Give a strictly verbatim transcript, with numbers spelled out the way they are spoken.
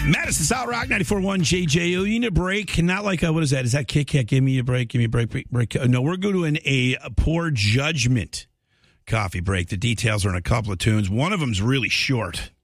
Madison South Rock ninety-four point one J J O. You need a break? Not like, a, what is that? Is that Kit Kat? Give me a break. Give me a break. break, break. No, we're going to an, a Poor Judgment coffee break. The details are in a couple of tunes. One of them's really short.